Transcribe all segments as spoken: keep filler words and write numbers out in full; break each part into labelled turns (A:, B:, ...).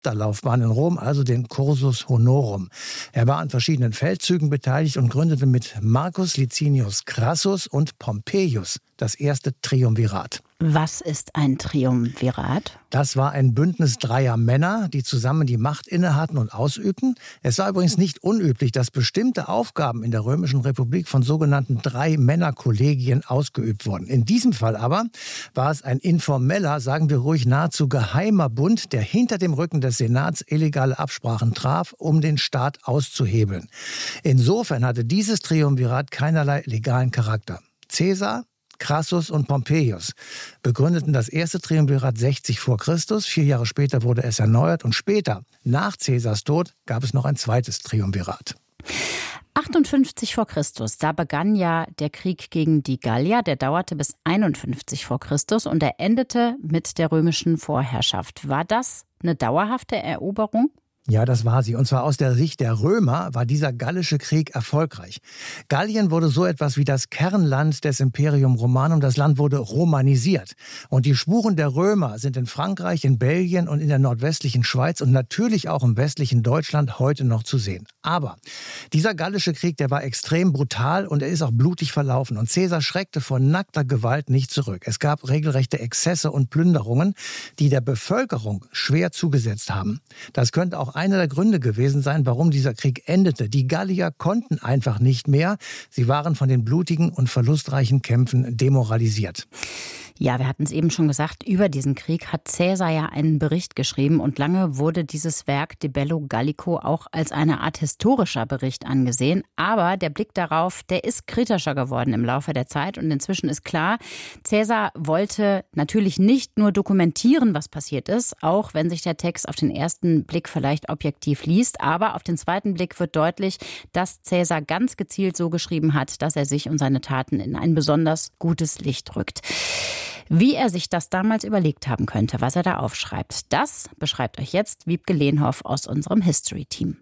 A: Chapterlaufbahn in Rom, also den Cursus Honorum. Er war an verschiedenen Feldzügen beteiligt und gründete mit Marcus Licinius Crassus und Pompeius das erste Triumvirat.
B: Was ist ein Triumvirat?
A: Das war ein Bündnis dreier Männer, die zusammen die Macht innehatten und ausübten. Es war übrigens nicht unüblich, dass bestimmte Aufgaben in der Römischen Republik von sogenannten Drei-Männer-Kollegien ausgeübt wurden. In diesem Fall aber war es ein informeller, sagen wir ruhig nahezu geheimer Bund, der hinter dem Rücken des Senats illegale Absprachen traf, um den Staat auszuhebeln. Insofern hatte dieses Triumvirat keinerlei legalen Charakter. Caesar, Crassus und Pompeius begründeten das erste Triumvirat sechzig vor Christus. Vier Jahre später wurde es erneuert und später, nach Caesars Tod, gab es noch ein zweites Triumvirat.
B: achtundfünfzig vor Christus, da begann ja der Krieg gegen die Gallier, der dauerte bis einundfünfzig vor Christus und er endete mit der römischen Vorherrschaft. War das eine dauerhafte Eroberung?
A: Ja, das war sie. Und zwar aus der Sicht der Römer war dieser gallische Krieg erfolgreich. Gallien wurde so etwas wie das Kernland des Imperium Romanum. Das Land wurde romanisiert. Und die Spuren der Römer sind in Frankreich, in Belgien und in der nordwestlichen Schweiz und natürlich auch im westlichen Deutschland heute noch zu sehen. Aber dieser gallische Krieg, der war extrem brutal und er ist auch blutig verlaufen. Und Caesar schreckte vor nackter Gewalt nicht zurück. Es gab regelrechte Exzesse und Plünderungen, die der Bevölkerung schwer zugesetzt haben. Das könnte auch einer der Gründe gewesen sein, warum dieser Krieg endete. Die Gallier konnten einfach nicht mehr. Sie waren von den blutigen und verlustreichen Kämpfen demoralisiert.
B: Ja, wir hatten es eben schon gesagt, über diesen Krieg hat Caesar ja einen Bericht geschrieben und lange wurde dieses Werk De Bello Gallico auch als eine Art historischer Bericht angesehen. Aber der Blick darauf, der ist kritischer geworden im Laufe der Zeit und inzwischen ist klar, Caesar wollte natürlich nicht nur dokumentieren, was passiert ist, auch wenn sich der Text auf den ersten Blick vielleicht objektiv liest, aber auf den zweiten Blick wird deutlich, dass Caesar ganz gezielt so geschrieben hat, dass er sich und seine Taten in ein besonders gutes Licht rückt. Wie er sich das damals überlegt haben könnte, was er da aufschreibt, das beschreibt euch jetzt Wiebke Lehnhoff aus unserem History-Team.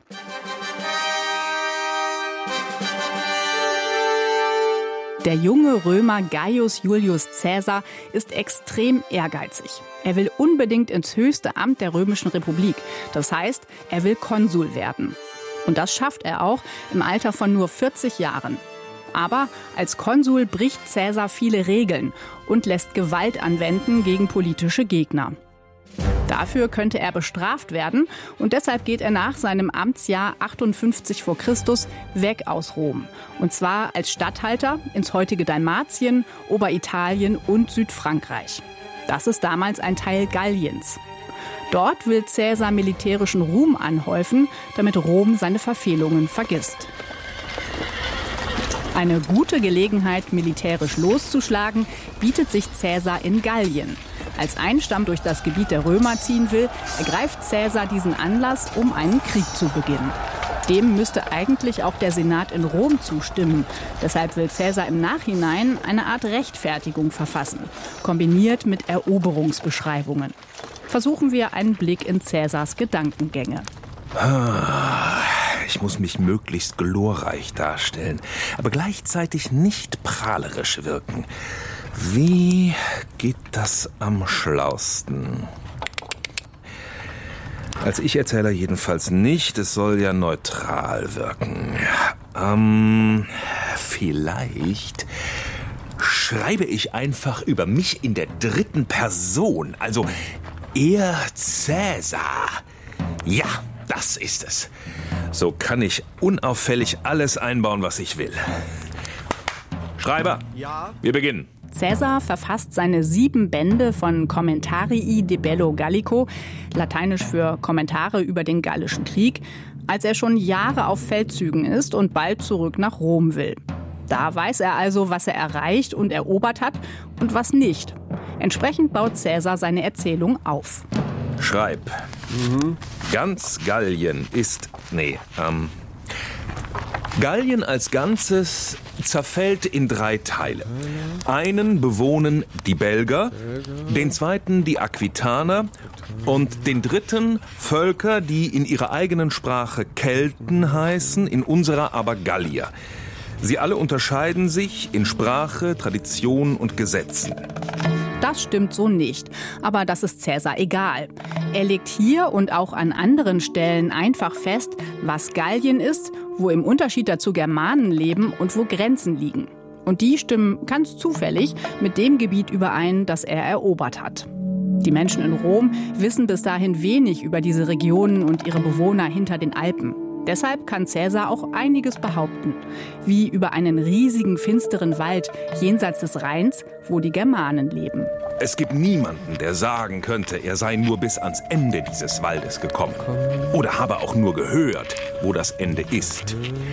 C: Der junge Römer Gaius Julius Caesar ist extrem ehrgeizig. Er will unbedingt ins höchste Amt der Römischen Republik. Das heißt, er will Konsul werden. Und das schafft er auch im Alter von nur vierzig Jahren. Aber als Konsul bricht Caesar viele Regeln und lässt Gewalt anwenden gegen politische Gegner. Dafür könnte er bestraft werden und deshalb geht er nach seinem Amtsjahr achtundfünfzig vor Christus weg aus Rom. Und zwar als Statthalter ins heutige Dalmatien, Oberitalien und Südfrankreich. Das ist damals ein Teil Galliens. Dort will Caesar militärischen Ruhm anhäufen, damit Rom seine Verfehlungen vergisst. Eine gute Gelegenheit, militärisch loszuschlagen, bietet sich Caesar in Gallien. Als ein Stamm durch das Gebiet der Römer ziehen will, ergreift Caesar diesen Anlass, um einen Krieg zu beginnen. Dem müsste eigentlich auch der Senat in Rom zustimmen. Deshalb will Caesar im Nachhinein eine Art Rechtfertigung verfassen, kombiniert mit Eroberungsbeschreibungen. Versuchen wir einen Blick in Caesars Gedankengänge.
D: Ich muss mich möglichst glorreich darstellen, aber gleichzeitig nicht prahlerisch wirken. Wie geht das am schlausten? Als Ich-Erzähler jedenfalls nicht, es soll ja neutral wirken. Ähm, vielleicht schreibe ich einfach über mich in der dritten Person, also er Caesar. Ja, das ist es. So kann ich unauffällig alles einbauen, was ich will. Schreiber, ja? Wir beginnen.
C: Caesar verfasst seine sieben Bände von Commentarii de Bello Gallico, lateinisch für Kommentare über den Gallischen Krieg, als er schon Jahre auf Feldzügen ist und bald zurück nach Rom will. Da weiß er also, was er erreicht und erobert hat und was nicht. Entsprechend baut Caesar seine Erzählung auf.
D: Schreib. Mhm. Ganz Gallien ist... Nee, ähm... Gallien als Ganzes zerfällt in drei Teile. Einen bewohnen die Belger, den zweiten die Aquitaner und den dritten Völker, die in ihrer eigenen Sprache Kelten heißen, in unserer aber Gallier. Sie alle unterscheiden sich in Sprache, Tradition und Gesetzen.
C: Das stimmt so nicht. Aber das ist Caesar egal. Er legt hier und auch an anderen Stellen einfach fest, was Gallien ist, wo im Unterschied dazu Germanen leben und wo Grenzen liegen. Und die stimmen ganz zufällig mit dem Gebiet überein, das er erobert hat. Die Menschen in Rom wissen bis dahin wenig über diese Regionen und ihre Bewohner hinter den Alpen. Deshalb kann Caesar auch einiges behaupten, wie über einen riesigen, finsteren Wald jenseits des Rheins, wo die Germanen leben.
D: Es gibt niemanden, der sagen könnte, er sei nur bis ans Ende dieses Waldes gekommen. Oder habe auch nur gehört, wo das Ende ist.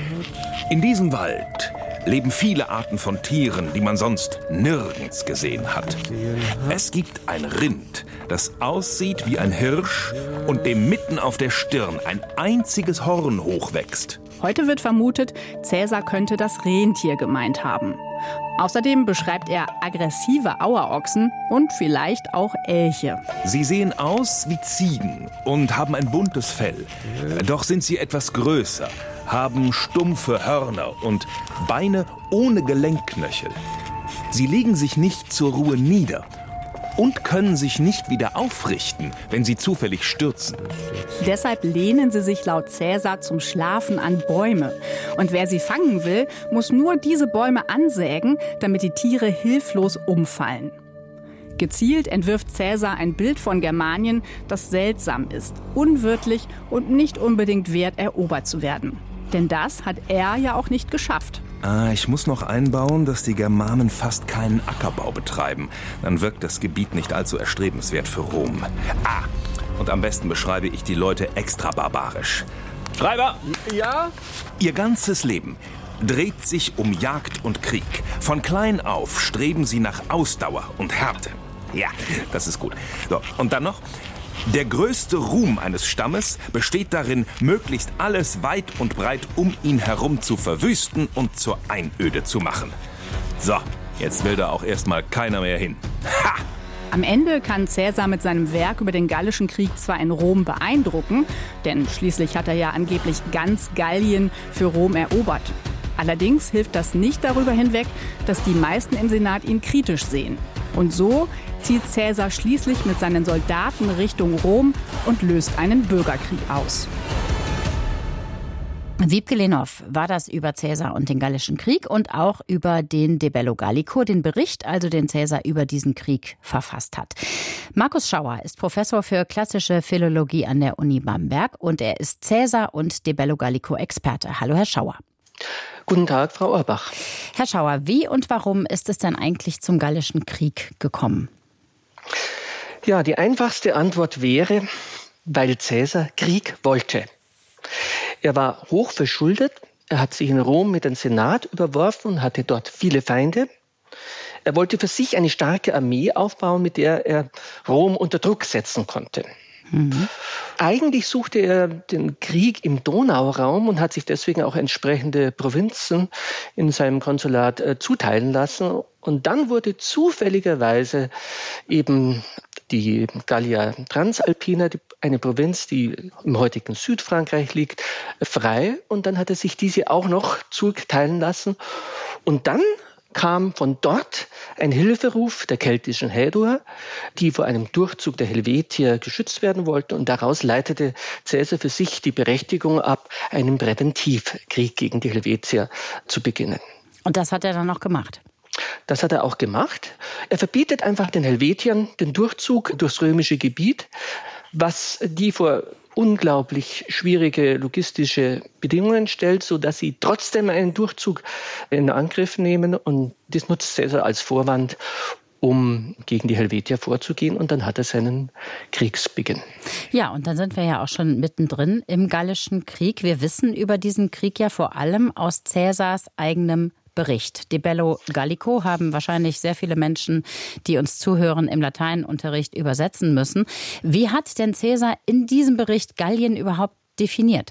D: In diesem Wald leben viele Arten von Tieren, die man sonst nirgends gesehen hat. Es gibt ein Rind, das aussieht wie ein Hirsch und dem mitten auf der Stirn ein einziges Horn hochwächst.
C: Heute wird vermutet, Caesar könnte das Rentier gemeint haben. Außerdem beschreibt er aggressive Auerochsen und vielleicht auch Elche.
D: Sie sehen aus wie Ziegen und haben ein buntes Fell. Doch sind sie etwas größer, haben stumpfe Hörner und Beine ohne Gelenkknöchel. Sie legen sich nicht zur Ruhe nieder und können sich nicht wieder aufrichten, wenn sie zufällig stürzen.
C: Deshalb lehnen sie sich laut Caesar zum Schlafen an Bäume. Und wer sie fangen will, muss nur diese Bäume ansägen, damit die Tiere hilflos umfallen. Gezielt entwirft Caesar ein Bild von Germanien, das seltsam ist, unwirtlich und nicht unbedingt wert, erobert zu werden. Denn das hat er ja auch nicht geschafft.
D: Ah, ich muss noch einbauen, dass die Germanen fast keinen Ackerbau betreiben. Dann wirkt das Gebiet nicht allzu erstrebenswert für Rom. Ah, und am besten beschreibe ich die Leute extra barbarisch. Schreiber!
E: Ja?
D: Ihr ganzes Leben dreht sich um Jagd und Krieg. Von klein auf streben sie nach Ausdauer und Härte. Ja, das ist gut. So, und dann noch: Der größte Ruhm eines Stammes besteht darin, möglichst alles weit und breit um ihn herum zu verwüsten und zur Einöde zu machen. So, jetzt will da auch erstmal keiner mehr hin. Ha!
C: Am Ende kann Caesar mit seinem Werk über den Gallischen Krieg zwar in Rom beeindrucken, denn schließlich hat er ja angeblich ganz Gallien für Rom erobert. Allerdings hilft das nicht darüber hinweg, dass die meisten im Senat ihn kritisch sehen. Und so zieht Caesar schließlich mit seinen Soldaten Richtung Rom und löst einen Bürgerkrieg aus.
B: Wiebke Lehnhoff war das über Caesar und den Gallischen Krieg und auch über den De Bello Gallico, den Bericht, also den Caesar über diesen Krieg verfasst hat. Markus Schauer ist Professor für klassische Philologie an der Uni Bamberg und er ist Caesar und De Bello Gallico Experte. Hallo, Herr Schauer.
E: Guten Tag, Frau Orbach.
B: Herr Schauer, wie und warum ist es denn eigentlich zum Gallischen Krieg gekommen?
E: Ja, die einfachste Antwort wäre, weil Caesar Krieg wollte. Er war hoch verschuldet, er hat sich in Rom mit dem Senat überworfen und hatte dort viele Feinde. Er wollte für sich eine starke Armee aufbauen, mit der er Rom unter Druck setzen konnte. Mhm. Eigentlich suchte er den Krieg im Donauraum und hat sich deswegen auch entsprechende Provinzen in seinem Konsulat äh, zuteilen lassen. Und dann wurde zufälligerweise eben die Gallia Transalpina, die, eine Provinz, die im heutigen Südfrankreich liegt, frei. Und dann hat er sich diese auch noch zuteilen lassen. Und dann kam von dort ein Hilferuf der keltischen Häduer, die vor einem Durchzug der Helvetier geschützt werden wollten. Und daraus leitete Caesar für sich die Berechtigung ab, einen Präventivkrieg gegen die Helvetier zu beginnen.
B: Und das hat er dann noch gemacht?
E: Das hat er auch gemacht. Er verbietet einfach den Helvetiern den Durchzug durchs römische Gebiet, was die vor unglaublich schwierige logistische Bedingungen stellt, sodass sie trotzdem einen Durchzug in Angriff nehmen. Und das nutzt Caesar als Vorwand, um gegen die Helvetier vorzugehen. Und dann hat er seinen Kriegsbeginn.
B: Ja, und dann sind wir ja auch schon mittendrin im Gallischen Krieg. Wir wissen über diesen Krieg ja vor allem aus Caesars eigenem Bericht. De Bello Gallico haben wahrscheinlich sehr viele Menschen, die uns zuhören, im Lateinunterricht übersetzen müssen. Wie hat denn Caesar in diesem Bericht Gallien überhaupt definiert?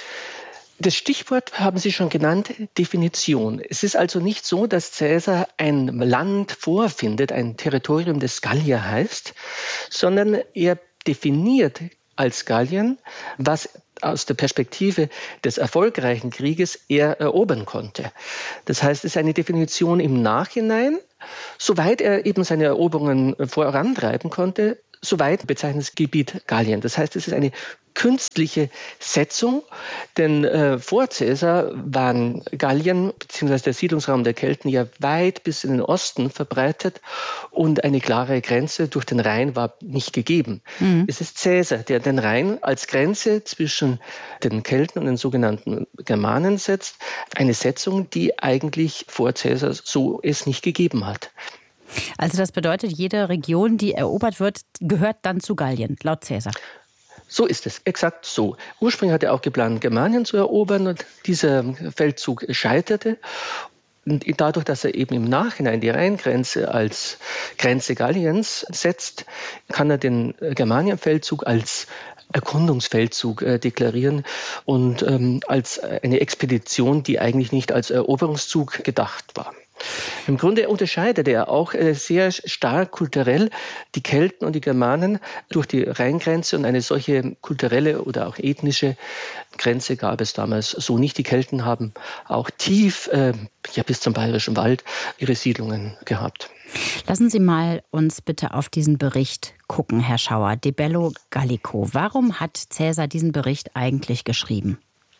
E: Das Stichwort haben Sie schon genannt, Definition. Es ist also nicht so, dass Caesar ein Land vorfindet, ein Territorium, das Gallier heißt, sondern er definiert als Gallien, was aus der Perspektive des erfolgreichen Krieges er erobern konnte. Das heißt, es ist eine Definition im Nachhinein, soweit er eben seine Eroberungen vorantreiben konnte, soweit bezeichnet das Gebiet Gallien. Das heißt, es ist eine künstliche Setzung, denn äh, vor Caesar waren Gallien bzw. der Siedlungsraum der Kelten ja weit bis in den Osten verbreitet und eine klare Grenze durch den Rhein war nicht gegeben. Mhm. Es ist Caesar, der den Rhein als Grenze zwischen den Kelten und den sogenannten Germanen setzt, eine Setzung, die eigentlich vor Caesar so es nicht gegeben hat.
B: Also das bedeutet, jede Region, die erobert wird, gehört dann zu Gallien, laut Caesar.
E: So ist es, exakt so. Ursprünglich hat er auch geplant, Germanien zu erobern und dieser Feldzug scheiterte. Und dadurch, dass er eben im Nachhinein die Rheingrenze als Grenze Galliens setzt, kann er den Germanienfeldzug als Erkundungsfeldzug äh, deklarieren und ähm, als eine Expedition, die eigentlich nicht als Eroberungszug gedacht war. Im Grunde unterscheidet er auch äh, sehr stark kulturell die Kelten und die Germanen durch die Rheingrenze und eine solche kulturelle oder auch ethnische Grenze gab es damals so nicht. Die Kelten haben auch tief, äh, ja bis zum Bayerischen Wald, ihre Siedlungen gehabt.
B: Lassen Sie mal uns bitte auf diesen Bericht gucken, Herr Schauer. De Bello Gallico. Warum hat Caesar diesen Bericht eigentlich geschrieben?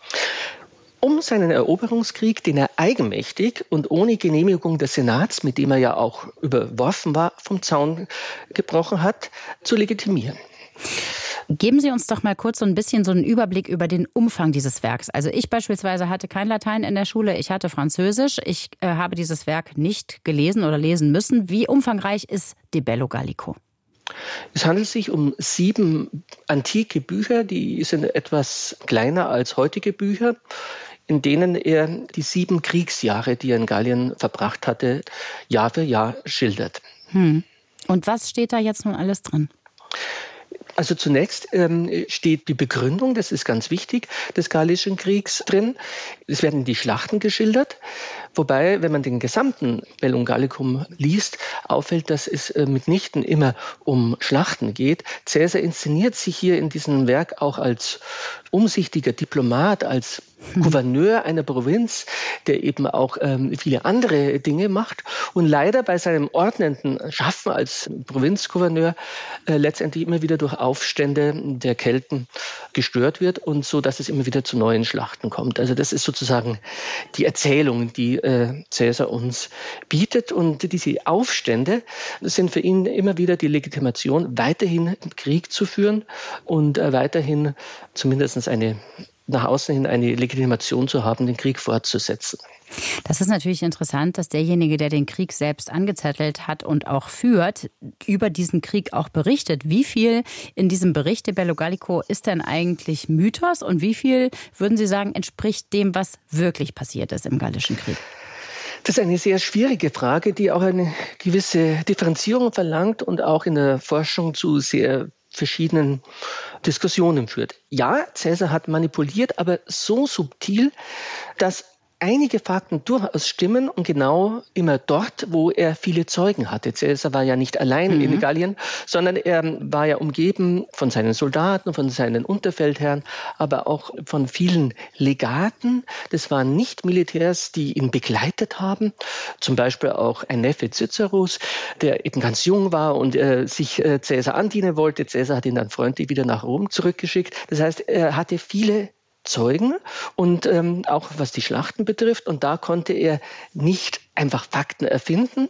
E: Um seinen Eroberungskrieg, den er eigenmächtig und ohne Genehmigung des Senats, mit dem er ja auch überworfen war, vom Zaun gebrochen hat, zu legitimieren.
B: Geben Sie uns doch mal kurz so ein bisschen so einen Überblick über den Umfang dieses Werks. Also ich beispielsweise hatte kein Latein in der Schule, ich hatte Französisch. Ich äh, habe dieses Werk nicht gelesen oder lesen müssen. Wie umfangreich ist De Bello Gallico?
E: Es handelt sich um sieben antike Bücher, die sind etwas kleiner als heutige Bücher, in denen er die sieben Kriegsjahre, die er in Gallien verbracht hatte, Jahr für Jahr schildert.
B: Hm. Und was steht da jetzt nun alles drin?
E: Also zunächst ähm, steht die Begründung, das ist ganz wichtig, des Gallischen Kriegs drin. Es werden die Schlachten geschildert, wobei, wenn man den gesamten Bellum Gallicum liest, auffällt, dass es äh, mitnichten immer um Schlachten geht. Caesar inszeniert sich hier in diesem Werk auch als umsichtiger Diplomat, als Gouverneur einer Provinz, der eben auch ähm, viele andere Dinge macht und leider bei seinem ordnenden Schaffen als Provinzgouverneur äh, letztendlich immer wieder durch Aufstände der Kelten gestört wird und so, dass es immer wieder zu neuen Schlachten kommt. Also das ist sozusagen die Erzählung, die äh, Caesar uns bietet und diese Aufstände sind für ihn immer wieder die Legitimation, weiterhin Krieg zu führen und äh, weiterhin zumindest eine nach außen hin eine Legitimation zu haben, den Krieg fortzusetzen.
B: Das ist natürlich interessant, dass derjenige, der den Krieg selbst angezettelt hat und auch führt, über diesen Krieg auch berichtet. Wie viel in diesem Bericht De Bello Gallico ist denn eigentlich Mythos und wie viel, würden Sie sagen, entspricht dem, was wirklich passiert ist im Gallischen Krieg?
E: Das ist eine sehr schwierige Frage, die auch eine gewisse Differenzierung verlangt und auch in der Forschung zu sehr verschiedenen Diskussionen führt. Ja, Caesar hat manipuliert, aber so subtil, dass einige Fakten durchaus stimmen und genau immer dort, wo er viele Zeugen hatte. Caesar war ja nicht allein mhm. in Gallien, sondern er war ja umgeben von seinen Soldaten, von seinen Unterfeldherren, aber auch von vielen Legaten. Das waren nicht Militärs, die ihn begleitet haben. Zum Beispiel auch ein Neffe Ciceros, der eben ganz jung war und äh, sich äh, Caesar andienen wollte. Caesar hat ihn dann freundlich wieder nach Rom zurückgeschickt. Das heißt, er hatte viele Zeugen und ähm, auch was die Schlachten betrifft. Und da konnte er nicht einfach Fakten erfinden,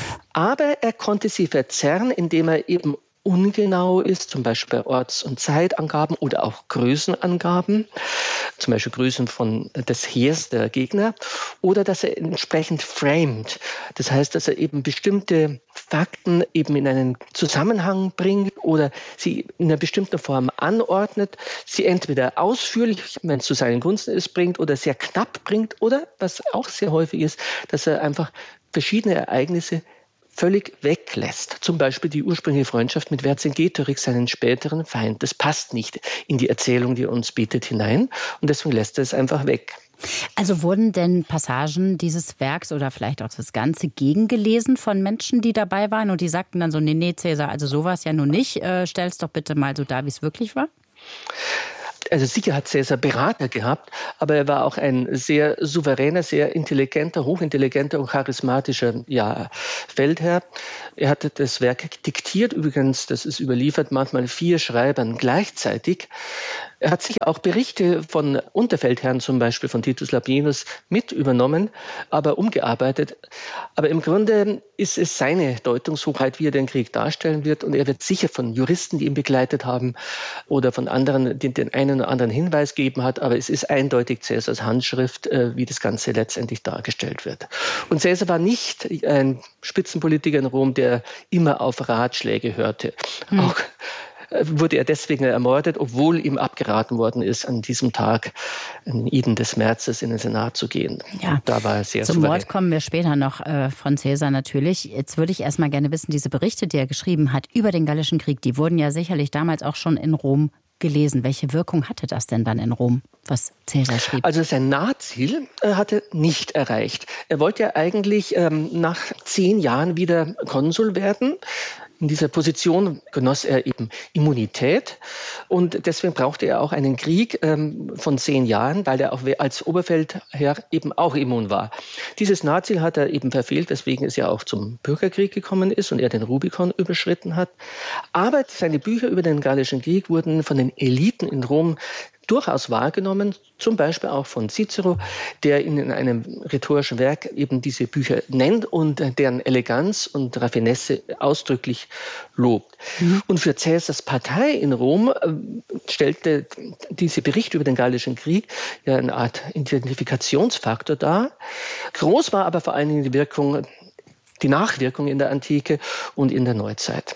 E: aber er konnte sie verzerren, indem er eben ungenau ist, zum Beispiel bei Orts- und Zeitangaben oder auch Größenangaben, zum Beispiel Größen von des Heers der Gegner, oder dass er entsprechend framed. Das heißt, dass er eben bestimmte Fakten eben in einen Zusammenhang bringt oder sie in einer bestimmten Form anordnet, sie entweder ausführlich, wenn es zu seinen Gunsten ist, bringt oder sehr knapp bringt oder, was auch sehr häufig ist, dass er einfach verschiedene Ereignisse völlig weglässt. Zum Beispiel die ursprüngliche Freundschaft mit Vercingetorix, seinen späteren Feind. Das passt nicht in die Erzählung, die er uns bietet, hinein. Und deswegen lässt er es einfach weg.
B: Also wurden denn Passagen dieses Werks oder vielleicht auch das Ganze gegengelesen von Menschen, die dabei waren und die sagten dann so, nee, nee, Caesar, also sowas ja nun nicht. Äh, stell's doch bitte mal so dar, wie es wirklich war.
E: Also sicher hat Caesar Berater gehabt, aber er war auch ein sehr souveräner, sehr intelligenter, hochintelligenter und charismatischer ja, Feldherr. Er hatte das Werk diktiert, übrigens, das ist überliefert, manchmal vier Schreibern gleichzeitig. Er hat sich auch Berichte von Unterfeldherren, zum Beispiel von Titus Labienus, mit übernommen, aber umgearbeitet. Aber im Grunde ist es seine Deutungshoheit, wie er den Krieg darstellen wird. Und er wird sicher von Juristen, die ihn begleitet haben, oder von anderen, die den einen oder anderen Hinweis gegeben hat. Aber es ist eindeutig Caesars Handschrift, wie das Ganze letztendlich dargestellt wird. Und Caesar war nicht ein Spitzenpolitiker in Rom, der immer auf Ratschläge hörte. Hm. Auch wurde er deswegen ermordet, obwohl ihm abgeraten worden ist, an diesem Tag, am Iden des Märzes, in den Senat zu gehen.
B: Ja,
E: da war er sehr
B: zum
E: souverän.
B: Mord kommen wir später noch äh, von Caesar natürlich. Jetzt würde ich erst mal gerne wissen, diese Berichte, die er geschrieben hat über den Gallischen Krieg, die wurden ja sicherlich damals auch schon in Rom gelesen. Welche Wirkung hatte das denn dann in Rom, was Caesar schrieb?
E: Also sein Nahziel äh, hat er nicht erreicht. Er wollte ja eigentlich ähm, nach zehn Jahren wieder Konsul werden. In dieser Position genoss er eben Immunität und deswegen brauchte er auch einen Krieg ähm, von zehn Jahren, weil er auch als Oberfeldherr eben auch immun war. Dieses Nahziel hat er eben verfehlt, weswegen es ja auch zum Bürgerkrieg gekommen ist und er den Rubikon überschritten hat. Aber seine Bücher über den Gallischen Krieg wurden von den Eliten in Rom durchaus wahrgenommen, zum Beispiel auch von Cicero, der in einem rhetorischen Werk eben diese Bücher nennt und deren Eleganz und Raffinesse ausdrücklich lobt. Mhm. Und für Caesars Partei in Rom stellte diese Berichte über den Gallischen Krieg ja eine Art Identifikationsfaktor dar. Groß war aber vor allen Dingen die Wirkung, die Nachwirkung in der Antike und in der Neuzeit.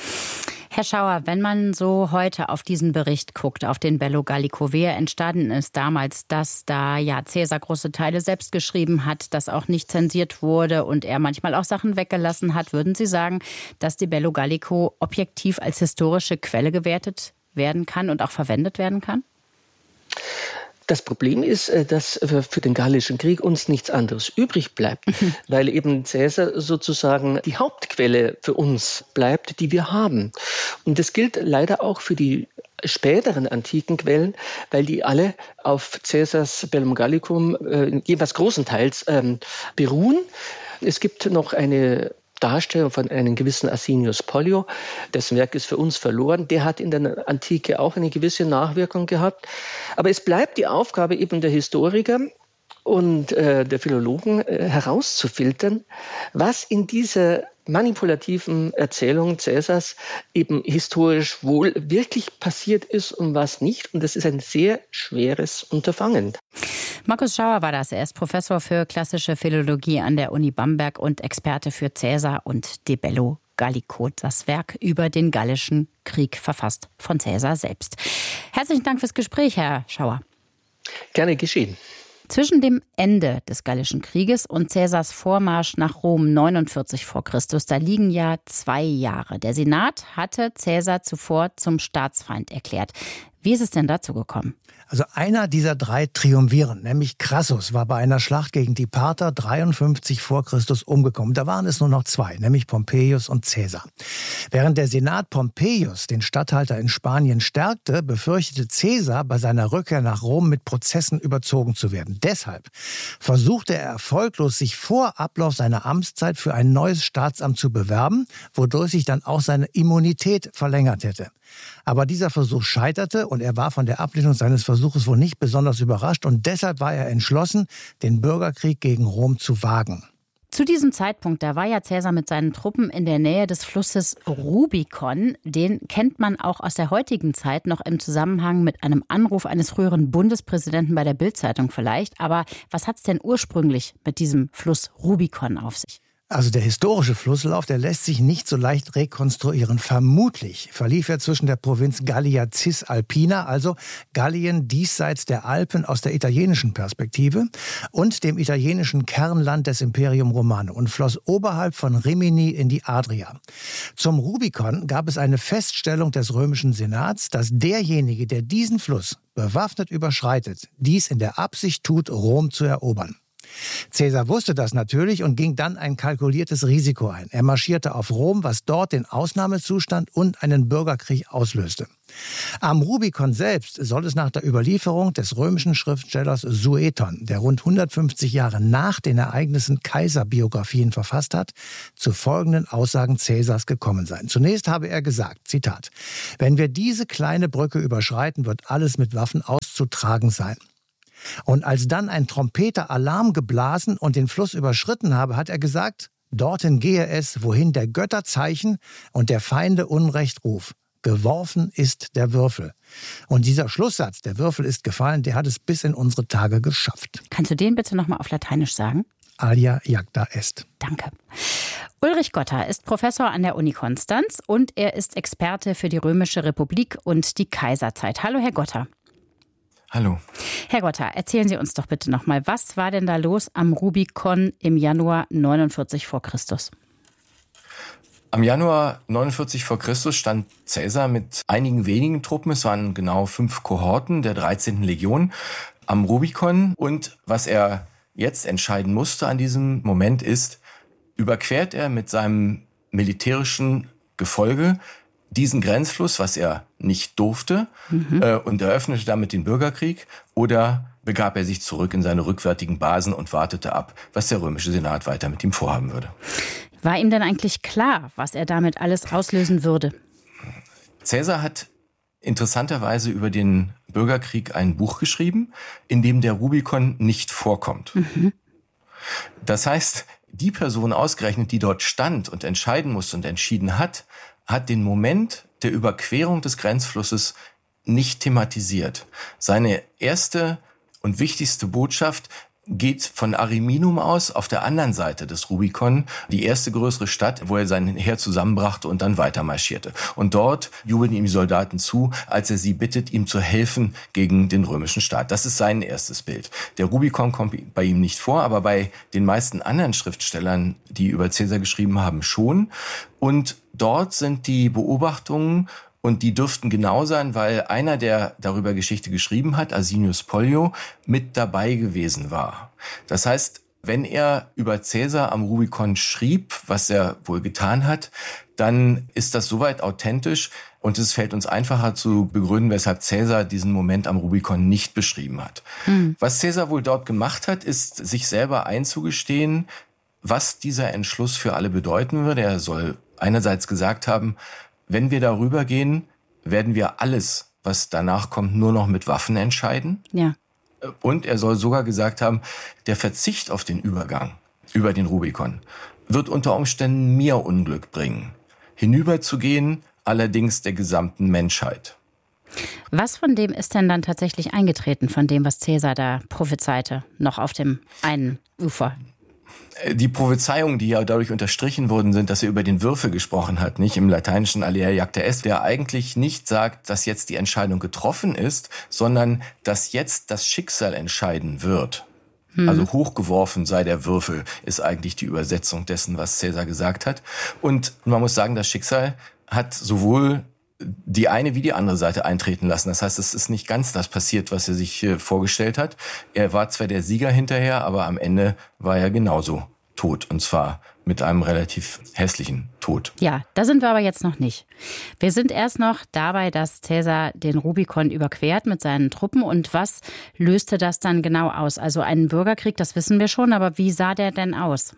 B: Herr Schauer, wenn man so heute auf diesen Bericht guckt, auf den Bello Gallico, wie er entstanden ist damals, dass da ja Caesar große Teile selbst geschrieben hat, dass auch nicht zensiert wurde und er manchmal auch Sachen weggelassen hat, würden Sie sagen, dass die Bello Gallico objektiv als historische Quelle gewertet werden kann und auch verwendet werden kann?
E: Das Problem ist, dass für den Gallischen Krieg uns nichts anderes übrig bleibt, weil eben Caesar sozusagen die Hauptquelle für uns bleibt, die wir haben. Und das gilt leider auch für die späteren antiken Quellen, weil die alle auf Caesars Bellum Gallicum äh, jeweils großenteils ähm, beruhen. Es gibt noch eine Darstellung von einem gewissen Asinius Pollio, dessen Werk ist für uns verloren. Der hat in der Antike auch eine gewisse Nachwirkung gehabt. Aber es bleibt die Aufgabe eben der Historiker und äh, der Philologen äh, herauszufiltern, was in dieser manipulativen Erzählung Caesars eben historisch wohl wirklich passiert ist und was nicht. Und das ist ein sehr schweres Unterfangen.
B: Markus Schauer war das. Er ist Professor für klassische Philologie an der Uni Bamberg und Experte für Caesar und De Bello Gallico, das Werk über den Gallischen Krieg, verfasst von Caesar selbst. Herzlichen Dank fürs Gespräch, Herr Schauer.
E: Gerne geschehen.
B: Zwischen dem Ende des Gallischen Krieges und Caesars Vormarsch nach Rom neunundvierzig vor Christus, da liegen ja zwei Jahre. Der Senat hatte Caesar zuvor zum Staatsfeind erklärt. Wie ist es denn dazu gekommen?
A: Also einer dieser drei triumphieren, nämlich Crassus, war bei einer Schlacht gegen die Parther dreiundfünfzig vor Christus umgekommen. Da waren es nur noch zwei, nämlich Pompeius und Caesar. Während der Senat Pompeius den Statthalter in Spanien stärkte, befürchtete Caesar, bei seiner Rückkehr nach Rom mit Prozessen überzogen zu werden. Deshalb versuchte er erfolglos, sich vor Ablauf seiner Amtszeit für ein neues Staatsamt zu bewerben, wodurch sich dann auch seine Immunität verlängert hätte. Aber dieser Versuch scheiterte und er war von der Ablehnung seines Versuches wohl nicht besonders überrascht und deshalb war er entschlossen, den Bürgerkrieg gegen Rom zu wagen.
B: Zu diesem Zeitpunkt, da war ja Caesar mit seinen Truppen in der Nähe des Flusses Rubicon. Den kennt man auch aus der heutigen Zeit noch im Zusammenhang mit einem Anruf eines früheren Bundespräsidenten bei der Bild-Zeitung vielleicht. Aber was hat es denn ursprünglich mit diesem Fluss Rubicon auf sich?
A: Also der historische Flusslauf, der lässt sich nicht so leicht rekonstruieren. Vermutlich verlief er zwischen der Provinz Gallia Cisalpina, also Gallien diesseits der Alpen aus der italienischen Perspektive, und dem italienischen Kernland des Imperium Romanum und floss oberhalb von Rimini in die Adria. Zum Rubicon gab es eine Feststellung des römischen Senats, dass derjenige, der diesen Fluss bewaffnet überschreitet, dies in der Absicht tut, Rom zu erobern. Caesar wusste das natürlich und ging dann ein kalkuliertes Risiko ein. Er marschierte auf Rom, was dort den Ausnahmezustand und einen Bürgerkrieg auslöste. Am Rubikon selbst soll es nach der Überlieferung des römischen Schriftstellers Sueton, der rund hundertfünfzig Jahre nach den Ereignissen Kaiserbiografien verfasst hat, zu folgenden Aussagen Caesars gekommen sein. Zunächst habe er gesagt, Zitat, wenn wir diese kleine Brücke überschreiten, wird alles mit Waffen auszutragen sein. Und als dann ein Trompeter Alarm geblasen und den Fluss überschritten habe, hat er gesagt, dorthin gehe es, wohin der Götter Zeichen und der Feinde Unrecht ruf. Geworfen ist der Würfel. Und dieser Schlusssatz, der Würfel ist gefallen, der hat es bis in unsere Tage geschafft.
B: Kannst du den bitte nochmal auf Lateinisch sagen?
A: Alia jacta est.
B: Danke. Ulrich Gotter ist Professor an der Uni Konstanz und er ist Experte für die Römische Republik und die Kaiserzeit. Hallo, Herr Gotter.
F: Hallo.
B: Herr Gotter, erzählen Sie uns doch bitte nochmal, was war denn da los am Rubikon im Januar neunundvierzig vor Christus?
F: Am Januar neunundvierzig vor Christus stand Caesar mit einigen wenigen Truppen, es waren genau fünf Kohorten der dreizehnten Legion, am Rubikon. Und was er jetzt entscheiden musste an diesem Moment ist, überquert er mit seinem militärischen Gefolge diesen Grenzfluss, was er nicht durfte, mhm. äh, und eröffnete damit den Bürgerkrieg, oder begab er sich zurück in seine rückwärtigen Basen und wartete ab, was der römische Senat weiter mit ihm vorhaben würde.
B: War ihm denn eigentlich klar, was er damit alles auslösen würde?
F: Caesar hat interessanterweise über den Bürgerkrieg ein Buch geschrieben, in dem der Rubikon nicht vorkommt. Mhm. Das heißt, die Person ausgerechnet, die dort stand und entscheiden musste und entschieden hat, hat den Moment der Überquerung des Grenzflusses nicht thematisiert. Seine erste und wichtigste Botschaft geht von Ariminum aus, auf der anderen Seite des Rubikon, die erste größere Stadt, wo er sein Heer zusammenbrachte und dann weiter marschierte. Und dort jubeln ihm die Soldaten zu, als er sie bittet, ihm zu helfen gegen den römischen Staat. Das ist sein erstes Bild. Der Rubikon kommt bei ihm nicht vor, aber bei den meisten anderen Schriftstellern, die über Caesar geschrieben haben, schon. Und dort sind die Beobachtungen, und die dürften genau sein, weil einer, der darüber Geschichte geschrieben hat, Asinius Pollio, mit dabei gewesen war. Das heißt, wenn er über Caesar am Rubikon schrieb, was er wohl getan hat, dann ist das soweit authentisch und es fällt uns einfacher zu begründen, weshalb Caesar diesen Moment am Rubikon nicht beschrieben hat. Mhm. Was Caesar wohl dort gemacht hat, ist, sich selber einzugestehen, was dieser Entschluss für alle bedeuten würde. Er soll einerseits gesagt haben, wenn wir darüber gehen, werden wir alles, was danach kommt, nur noch mit Waffen entscheiden.
B: Ja.
F: Und er soll sogar gesagt haben, der Verzicht auf den Übergang über den Rubikon wird unter Umständen mir Unglück bringen. Hinüberzugehen, allerdings der gesamten Menschheit.
B: Was von dem ist denn dann tatsächlich eingetreten, von dem, was Caesar da prophezeite, noch auf dem einen Ufer?
F: Die Prophezeiungen, die ja dadurch unterstrichen worden sind, dass er über den Würfel gesprochen hat, nicht im lateinischen Alea jacta est, der eigentlich nicht sagt, dass jetzt die Entscheidung getroffen ist, sondern dass jetzt das Schicksal entscheiden wird. Hm. Also hochgeworfen sei der Würfel, ist eigentlich die Übersetzung dessen, was Caesar gesagt hat. Und man muss sagen, das Schicksal hat sowohl die eine wie die andere Seite eintreten lassen. Das heißt, es ist nicht ganz das passiert, was er sich äh, vorgestellt hat. Er war zwar der Sieger hinterher, aber am Ende war er genauso tot. Und zwar mit einem relativ hässlichen Tod.
B: Ja, da sind wir aber jetzt noch nicht. Wir sind erst noch dabei, dass Caesar den Rubikon überquert mit seinen Truppen. Und was löste das dann genau aus? Also einen Bürgerkrieg, das wissen wir schon, aber wie sah der denn aus?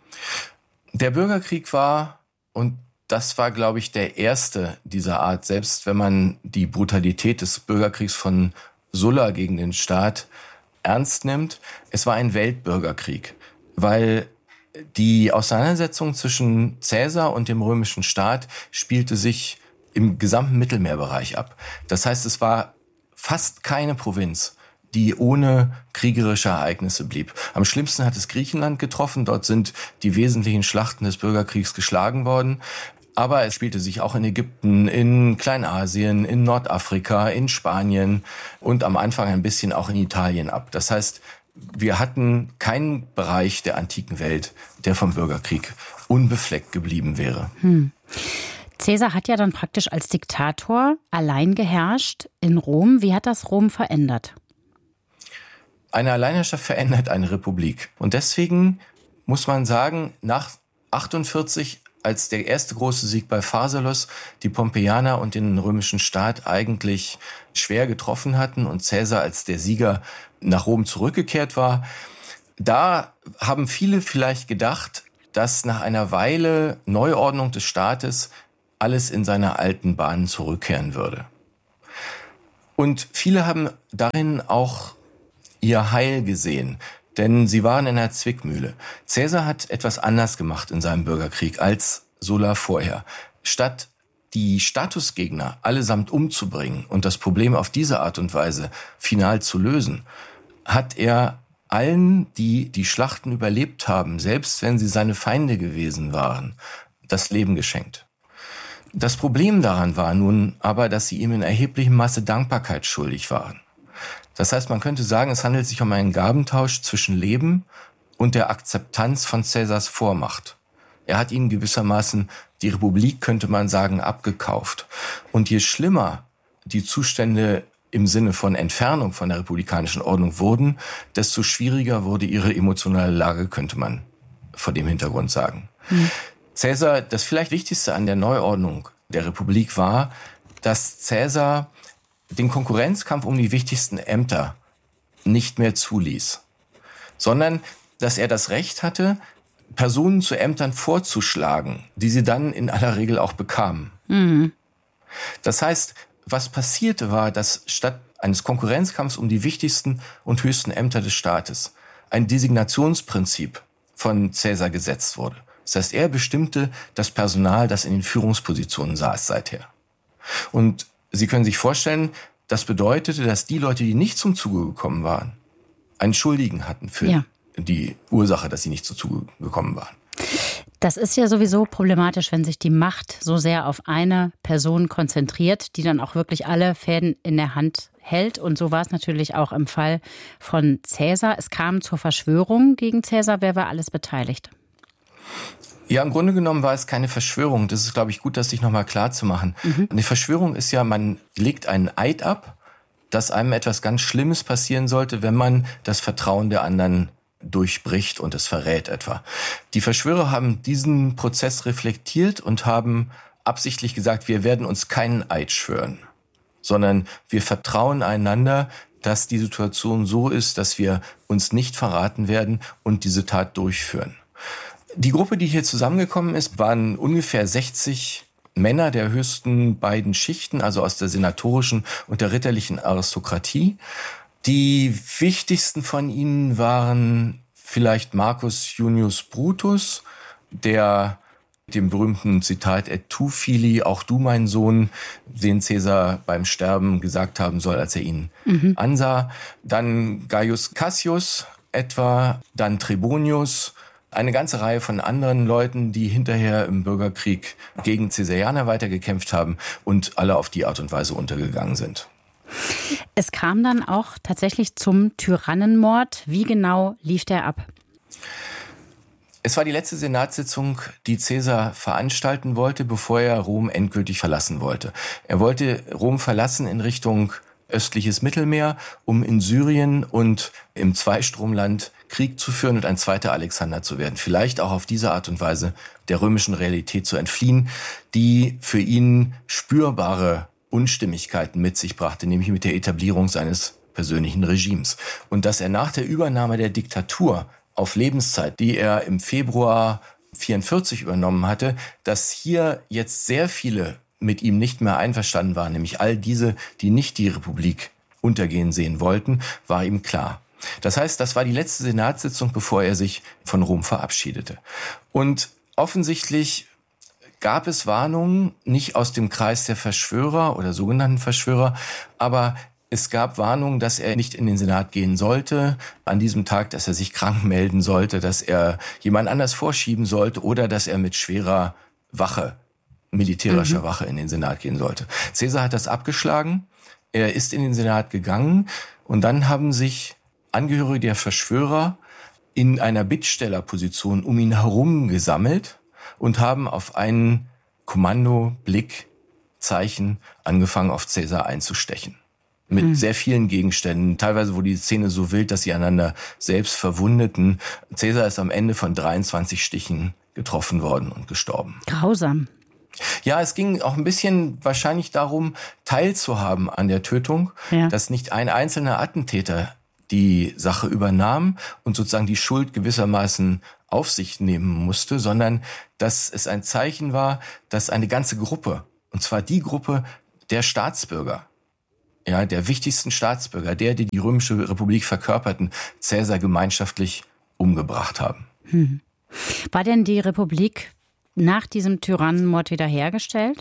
F: Der Bürgerkrieg war, und das war, glaube ich, der erste dieser Art, selbst wenn man die Brutalität des Bürgerkriegs von Sulla gegen den Staat ernst nimmt. Es war ein Weltbürgerkrieg, weil die Auseinandersetzung zwischen Caesar und dem römischen Staat spielte sich im gesamten Mittelmeerbereich ab. Das heißt, es war fast keine Provinz, die ohne kriegerische Ereignisse blieb. Am schlimmsten hat es Griechenland getroffen. Dort sind die wesentlichen Schlachten des Bürgerkriegs geschlagen worden. Aber es spielte sich auch in Ägypten, in Kleinasien, in Nordafrika, in Spanien und am Anfang ein bisschen auch in Italien ab. Das heißt, wir hatten keinen Bereich der antiken Welt, der vom Bürgerkrieg unbefleckt geblieben wäre.
B: Hm. Caesar hat ja dann praktisch als Diktator allein geherrscht in Rom. Wie hat das Rom verändert?
F: Eine Alleinherrschaft verändert eine Republik. Und deswegen muss man sagen, nach achtundvierzig, als der erste große Sieg bei Pharsalos die Pompeianer und den römischen Staat eigentlich schwer getroffen hatten und Caesar als der Sieger nach Rom zurückgekehrt war, da haben viele vielleicht gedacht, dass nach einer Weile Neuordnung des Staates alles in seine alten Bahnen zurückkehren würde. Und viele haben darin auch ihr Heil gesehen, denn sie waren in einer Zwickmühle. Caesar hat etwas anders gemacht in seinem Bürgerkrieg als Sulla vorher. Statt die Statusgegner allesamt umzubringen und das Problem auf diese Art und Weise final zu lösen, hat er allen, die die Schlachten überlebt haben, selbst wenn sie seine Feinde gewesen waren, das Leben geschenkt. Das Problem daran war nun aber, dass sie ihm in erheblichem Maße Dankbarkeit schuldig waren. Das heißt, man könnte sagen, es handelt sich um einen Gabentausch zwischen Leben und der Akzeptanz von Caesars Vormacht. Er hat ihnen gewissermaßen die Republik, könnte man sagen, abgekauft. Und je schlimmer die Zustände im Sinne von Entfernung von der republikanischen Ordnung wurden, desto schwieriger wurde ihre emotionale Lage, könnte man vor dem Hintergrund sagen. Mhm. Caesar, das vielleicht Wichtigste an der Neuordnung der Republik war, dass Caesar den Konkurrenzkampf um die wichtigsten Ämter nicht mehr zuließ, sondern dass er das Recht hatte, Personen zu Ämtern vorzuschlagen, die sie dann in aller Regel auch bekamen. Mhm. Das heißt, was passierte war, dass statt eines Konkurrenzkampfs um die wichtigsten und höchsten Ämter des Staates ein Designationsprinzip von Caesar gesetzt wurde. Das heißt, er bestimmte das Personal, das in den Führungspositionen saß seither. Und Sie können sich vorstellen, das bedeutete, dass die Leute, die nicht zum Zuge gekommen waren, einen Schuldigen hatten für ja. die Ursache, dass sie nicht zum Zuge gekommen waren.
B: Das ist ja sowieso problematisch, wenn sich die Macht so sehr auf eine Person konzentriert, die dann auch wirklich alle Fäden in der Hand hält. Und so war es natürlich auch im Fall von Caesar. Es kam zur Verschwörung gegen Caesar. Wer war alles beteiligt?
F: Ja, im Grunde genommen war es keine Verschwörung. Das ist, glaube ich, gut, das sich nochmal klar zu machen. Mhm. Eine Verschwörung ist ja, man legt einen Eid ab, dass einem etwas ganz Schlimmes passieren sollte, wenn man das Vertrauen der anderen durchbricht und es verrät etwa. Die Verschwörer haben diesen Prozess reflektiert und haben absichtlich gesagt, wir werden uns keinen Eid schwören, sondern wir vertrauen einander, dass die Situation so ist, dass wir uns nicht verraten werden und diese Tat durchführen. Die Gruppe, die hier zusammengekommen ist, waren ungefähr sechzig Männer der höchsten beiden Schichten, also aus der senatorischen und der ritterlichen Aristokratie. Die wichtigsten von ihnen waren vielleicht Marcus Junius Brutus, der dem berühmten Zitat Et tu fili, auch du mein Sohn, den Caesar beim Sterben gesagt haben soll, als er ihn mhm. ansah. Dann Gaius Cassius etwa, dann Trebonius, eine ganze Reihe von anderen Leuten, die hinterher im Bürgerkrieg gegen Caesarianer weitergekämpft haben und alle auf die Art und Weise untergegangen sind.
B: Es kam dann auch tatsächlich zum Tyrannenmord. Wie genau lief der ab?
F: Es war die letzte Senatssitzung, die Caesar veranstalten wollte, bevor er Rom endgültig verlassen wollte. Er wollte Rom verlassen in Richtung östliches Mittelmeer, um in Syrien und im Zweistromland Krieg zu führen und ein zweiter Alexander zu werden. Vielleicht auch auf diese Art und Weise der römischen Realität zu entfliehen, die für ihn spürbare Unstimmigkeiten mit sich brachte, nämlich mit der Etablierung seines persönlichen Regimes. Und dass er nach der Übernahme der Diktatur auf Lebenszeit, die er im Februar vierundvierzig übernommen hatte, dass hier jetzt sehr viele mit ihm nicht mehr einverstanden waren, nämlich all diese, die nicht die Republik untergehen sehen wollten, war ihm klar. Das heißt, das war die letzte Senatssitzung, bevor er sich von Rom verabschiedete. Und offensichtlich gab es Warnungen, nicht aus dem Kreis der Verschwörer oder sogenannten Verschwörer, aber es gab Warnungen, dass er nicht in den Senat gehen sollte, an diesem Tag, dass er sich krank melden sollte, dass er jemand anders vorschieben sollte oder dass er mit schwerer Wache, militärischer mhm. Wache in den Senat gehen sollte. Caesar hat das abgeschlagen, er ist in den Senat gegangen und dann haben sich Angehörige der Verschwörer in einer Bittstellerposition um ihn herum gesammelt und haben auf einen Kommando, Blick, Zeichen angefangen, auf Caesar einzustechen. Mit mhm. sehr vielen Gegenständen. Teilweise wurde die Szene so wild, dass sie einander selbst verwundeten. Caesar ist am Ende von dreiundzwanzig Stichen getroffen worden und gestorben.
B: Grausam.
F: Ja, es ging auch ein bisschen wahrscheinlich darum, teilzuhaben an der Tötung, ja. dass nicht ein einzelner Attentäter die Sache übernahm und sozusagen die Schuld gewissermaßen auf sich nehmen musste, sondern dass es ein Zeichen war, dass eine ganze Gruppe, und zwar die Gruppe der Staatsbürger, ja, der wichtigsten Staatsbürger, der, die die Römische Republik verkörperten, Caesar gemeinschaftlich umgebracht haben.
B: Hm. War denn die Republik nach diesem Tyrannenmord wiederhergestellt?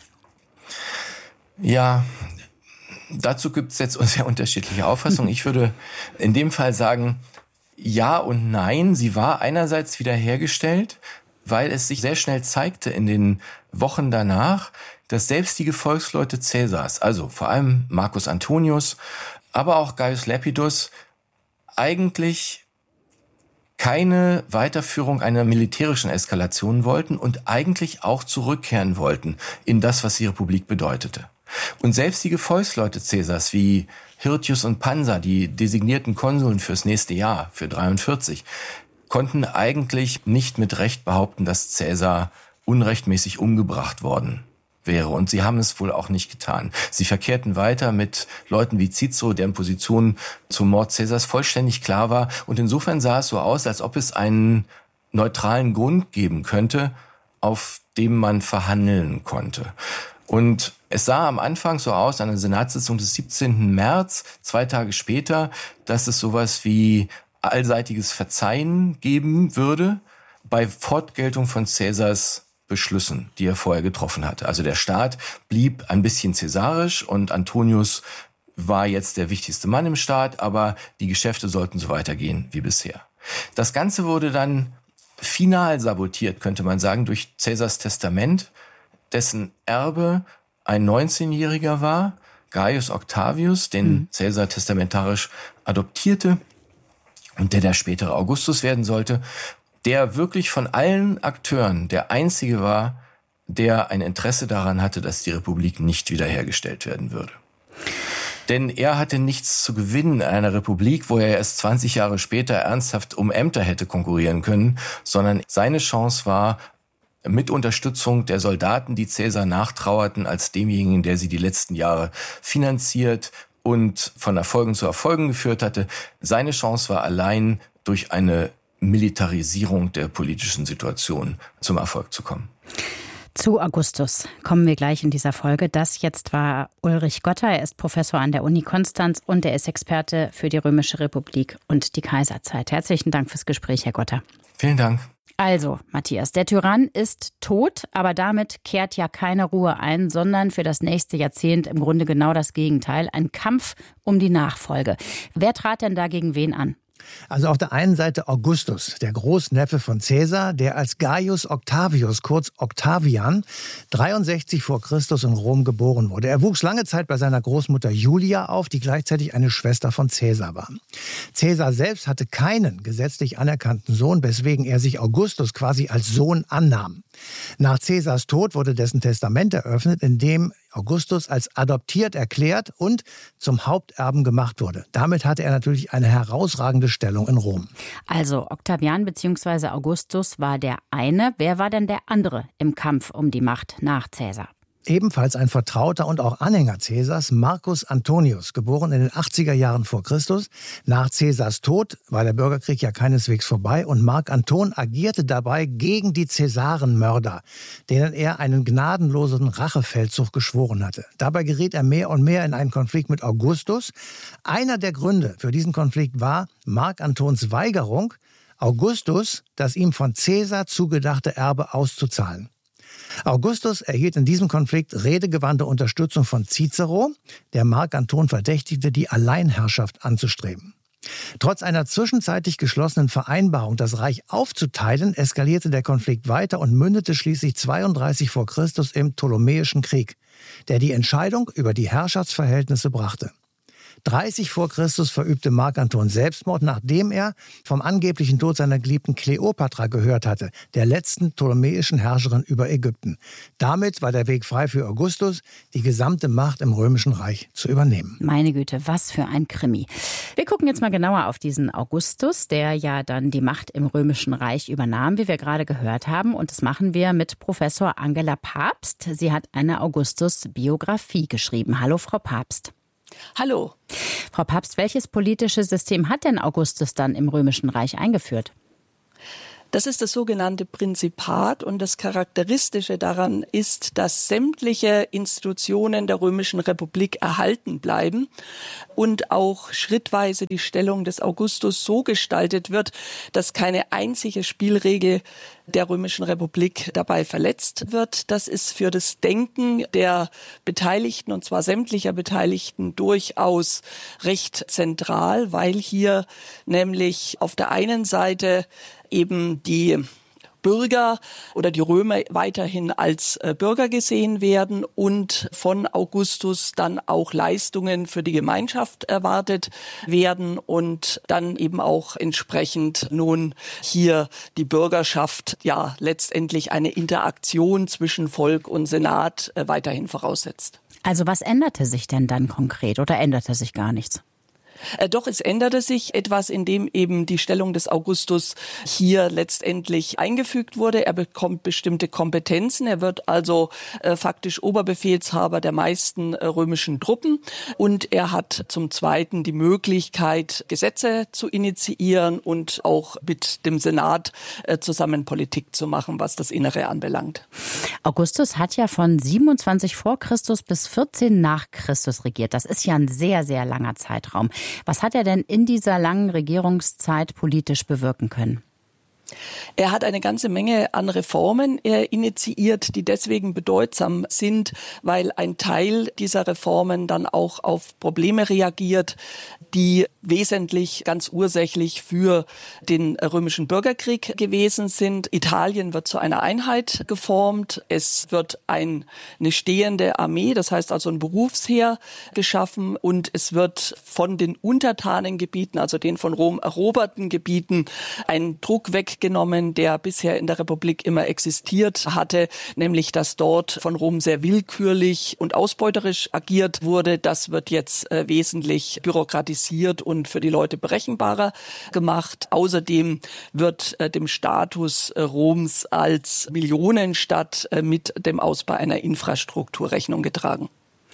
F: Ja, dazu gibt es jetzt sehr unterschiedliche Auffassungen. Ich würde in dem Fall sagen, ja und nein. Sie war einerseits wiederhergestellt, weil es sich sehr schnell zeigte in den Wochen danach, dass selbst die Gefolgsleute Caesars, also vor allem Marcus Antonius, aber auch Gaius Lepidus, eigentlich keine Weiterführung einer militärischen Eskalation wollten und eigentlich auch zurückkehren wollten in das, was die Republik bedeutete. Und selbst die Gefolgsleute Caesars wie Hirtius und Pansa, die designierten Konsuln fürs nächste Jahr, für dreiundvierzig, konnten eigentlich nicht mit Recht behaupten, dass Caesar unrechtmäßig umgebracht worden wäre. Und sie haben es wohl auch nicht getan. Sie verkehrten weiter mit Leuten wie Cicero, deren Position zum Mord Caesars vollständig klar war. Und insofern sah es so aus, als ob es einen neutralen Grund geben könnte, auf dem man verhandeln konnte. Und es sah am Anfang so aus, an der Senatssitzung des siebzehnten März, zwei Tage später, dass es sowas wie allseitiges Verzeihen geben würde bei Fortgeltung von Caesars Beschlüssen, die er vorher getroffen hatte. Also der Staat blieb ein bisschen cäsarisch und Antonius war jetzt der wichtigste Mann im Staat, aber die Geschäfte sollten so weitergehen wie bisher. Das Ganze wurde dann final sabotiert, könnte man sagen, durch Caesars Testament, dessen Erbe ein neunzehnjähriger war, Gaius Octavius, den mhm. Caesar testamentarisch adoptierte und der der spätere Augustus werden sollte, der wirklich von allen Akteuren der einzige war, der ein Interesse daran hatte, dass die Republik nicht wiederhergestellt werden würde. Denn er hatte nichts zu gewinnen in einer Republik, wo er erst zwanzig Jahre später ernsthaft um Ämter hätte konkurrieren können, sondern seine Chance war, mit Unterstützung der Soldaten, die Caesar nachtrauerten, als demjenigen, der sie die letzten Jahre finanziert und von Erfolgen zu Erfolgen geführt hatte. Seine Chance war allein, durch eine Militarisierung der politischen Situation zum Erfolg zu kommen.
B: Zu Augustus kommen wir gleich in dieser Folge. Das jetzt war Ulrich Gotter. Er ist Professor an der Uni Konstanz und er ist Experte für die Römische Republik und die Kaiserzeit. Herzlichen Dank fürs Gespräch, Herr Gotter.
F: Vielen Dank.
B: Also, Matthias, der Tyrann ist tot, aber damit kehrt ja keine Ruhe ein, sondern für das nächste Jahrzehnt im Grunde genau das Gegenteil. Ein Kampf um die Nachfolge. Wer trat denn da gegen wen an?
A: Also auf der einen Seite Augustus, der Großneffe von Caesar, der als Gaius Octavius, kurz Octavian, dreiundsechzig vor Christus in Rom geboren wurde. Er wuchs lange Zeit bei seiner Großmutter Julia auf, die gleichzeitig eine Schwester von Caesar war. Caesar selbst hatte keinen gesetzlich anerkannten Sohn, weswegen er sich Augustus quasi als Sohn annahm. Nach Caesars Tod wurde dessen Testament eröffnet, in dem Augustus als adoptiert erklärt und zum Haupterben gemacht wurde. Damit hatte er natürlich eine herausragende Stellung in Rom.
B: Also Octavian bzw. Augustus war der eine. Wer war denn der andere im Kampf um die Macht nach Caesar?
A: Ebenfalls ein Vertrauter und auch Anhänger Caesars, Marcus Antonius, geboren in den achtziger Jahren vor Christus. Nach Caesars Tod war der Bürgerkrieg ja keineswegs vorbei und Marc Anton agierte dabei gegen die Cäsarenmörder, denen er einen gnadenlosen Rachefeldzug geschworen hatte. Dabei geriet er mehr und mehr in einen Konflikt mit Augustus. Einer der Gründe für diesen Konflikt war Marc Antons Weigerung, Augustus das ihm von Caesar zugedachte Erbe auszuzahlen. Augustus erhielt in diesem Konflikt redegewandte Unterstützung von Cicero, der Marc Anton verdächtigte, die Alleinherrschaft anzustreben. Trotz einer zwischenzeitlich geschlossenen Vereinbarung, das Reich aufzuteilen, eskalierte der Konflikt weiter und mündete schließlich zweiunddreißig vor Christus im Ptolemäischen Krieg, der die Entscheidung über die Herrschaftsverhältnisse brachte. dreißig vor Christus verübte Marc Anton Selbstmord, nachdem er vom angeblichen Tod seiner geliebten Kleopatra gehört hatte, der letzten ptolemäischen Herrscherin über Ägypten. Damit war der Weg frei für Augustus, die gesamte Macht im Römischen Reich zu übernehmen.
B: Meine Güte, was für ein Krimi. Wir gucken jetzt mal genauer auf diesen Augustus, der ja dann die Macht im Römischen Reich übernahm, wie wir gerade gehört haben. Und das machen wir mit Professor Angela Papst. Sie hat eine Augustus-Biografie geschrieben. Hallo, Frau Papst.
G: Hallo.
B: Frau Papst, welches politische System hat denn Augustus dann im Römischen Reich eingeführt?
G: Das ist das sogenannte Prinzipat und das Charakteristische daran ist, dass sämtliche Institutionen der Römischen Republik erhalten bleiben und auch schrittweise die Stellung des Augustus so gestaltet wird, dass keine einzige Spielregel der Römischen Republik dabei verletzt wird. Das ist für das Denken der Beteiligten, und zwar sämtlicher Beteiligten, durchaus recht zentral, weil hier nämlich auf der einen Seite eben die Bürger oder die Römer weiterhin als äh, Bürger gesehen werden und von Augustus dann auch Leistungen für die Gemeinschaft erwartet werden und dann eben auch entsprechend nun hier die Bürgerschaft ja letztendlich eine Interaktion zwischen Volk und Senat äh, weiterhin voraussetzt.
B: Also was änderte sich denn dann konkret oder änderte sich gar nichts?
G: Äh, doch, es änderte sich etwas, indem eben die Stellung des Augustus hier letztendlich eingefügt wurde. Er bekommt bestimmte Kompetenzen. Er wird also äh, faktisch Oberbefehlshaber der meisten äh, römischen Truppen. Und er hat zum Zweiten die Möglichkeit, Gesetze zu initiieren und auch mit dem Senat äh, zusammen Politik zu machen, was das Innere anbelangt.
B: Augustus hat ja von siebenundzwanzig vor Christus bis vierzehn nach Christus regiert. Das ist ja ein sehr, sehr langer Zeitraum. Was hat er denn in dieser langen Regierungszeit politisch bewirken können?
G: Er hat eine ganze Menge an Reformen initiiert, die deswegen bedeutsam sind, weil ein Teil dieser Reformen dann auch auf Probleme reagiert, die wesentlich ganz ursächlich für den römischen Bürgerkrieg gewesen sind. Italien wird zu einer Einheit geformt. Es wird ein, eine stehende Armee, das heißt also ein Berufsheer geschaffen und es wird von den Untertanengebieten, also den von Rom eroberten Gebieten, ein Druck weggenommen, der bisher in der Republik immer existiert hatte, nämlich dass dort von Rom sehr willkürlich und ausbeuterisch agiert wurde. Das wird jetzt äh, wesentlich bürokratisiert und für die Leute berechenbarer gemacht. Außerdem wird äh, dem Status äh, Roms als Millionenstadt äh, mit dem Ausbau einer Infrastruktur Rechnung getragen.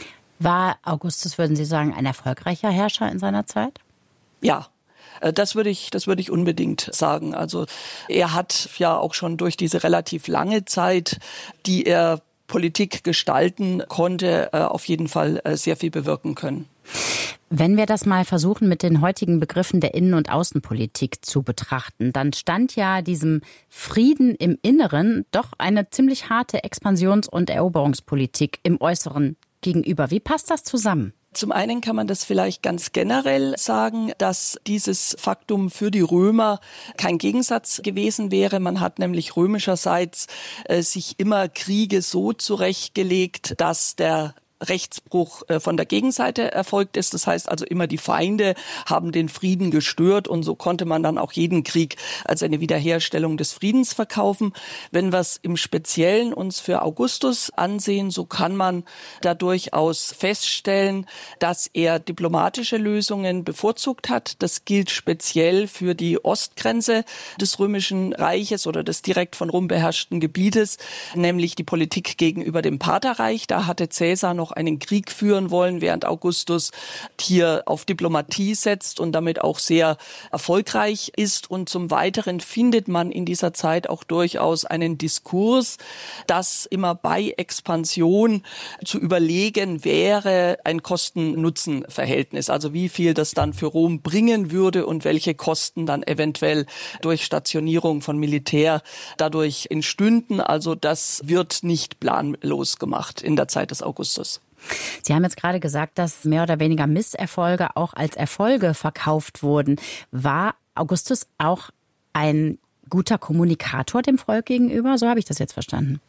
B: War Augustus, würden Sie sagen, ein erfolgreicher Herrscher in seiner Zeit?
G: Ja. Das würde ich, das würde ich unbedingt sagen. Also er hat ja auch schon durch diese relativ lange Zeit, die er Politik gestalten konnte, auf jeden Fall sehr viel bewirken können.
B: Wenn wir das mal versuchen, mit den heutigen Begriffen der Innen- und Außenpolitik zu betrachten, dann stand ja diesem Frieden im Inneren doch eine ziemlich harte Expansions- und Eroberungspolitik im Äußeren gegenüber. Wie passt das zusammen?
G: Zum einen kann man das vielleicht ganz generell sagen, dass dieses Faktum für die Römer kein Gegensatz gewesen wäre. Man hat nämlich römischerseits äh, sich immer Kriege so zurechtgelegt, dass der Rechtsbruch von der Gegenseite erfolgt ist. Das heißt also immer die Feinde haben den Frieden gestört und so konnte man dann auch jeden Krieg als eine Wiederherstellung des Friedens verkaufen. Wenn wir es im Speziellen uns für Augustus ansehen, so kann man da durchaus feststellen, dass er diplomatische Lösungen bevorzugt hat. Das gilt speziell für die Ostgrenze des Römischen Reiches oder des direkt von Rom beherrschten Gebietes, nämlich die Politik gegenüber dem Partherreich. Da hatte Caesar noch einen Krieg führen wollen, während Augustus hier auf Diplomatie setzt und damit auch sehr erfolgreich ist. Und zum Weiteren findet man in dieser Zeit auch durchaus einen Diskurs, dass immer bei Expansion zu überlegen wäre ein Kosten-Nutzen-Verhältnis. Also wie viel das dann für Rom bringen würde und welche Kosten dann eventuell durch Stationierung von Militär dadurch entstünden. Also das wird nicht planlos gemacht in der Zeit des Augustus.
B: Sie haben jetzt gerade gesagt, dass mehr oder weniger Misserfolge auch als Erfolge verkauft wurden. War Augustus auch ein guter Kommunikator dem Volk gegenüber? So habe ich das jetzt verstanden.